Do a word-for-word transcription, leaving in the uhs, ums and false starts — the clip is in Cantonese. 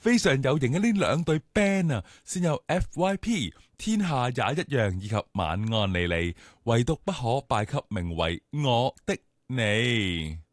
非常有型嘅呢兩隊 band 啊，先有 F Y P 天下也一樣以及晚安莉莉，唯獨不可敗給名為我的你。